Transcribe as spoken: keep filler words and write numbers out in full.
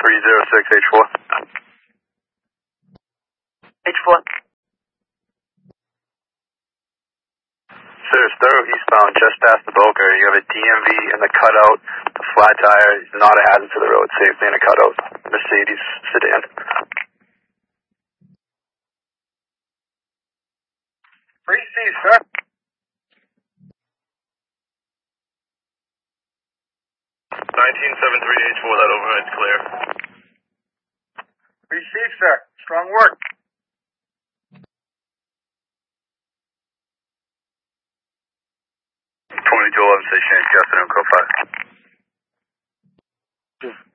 three zero six H four. H four. Sir, thorough eastbound, just past the Boca. You have a D M V in the cutout. The flat tire is not a hazard to the road. Safely in a cutout. Mercedes sedan. Free C, sir. nineteen seven three H four, that overhead's clear. Receive, sir. Strong work. twenty-two eleven station, Justin, code five.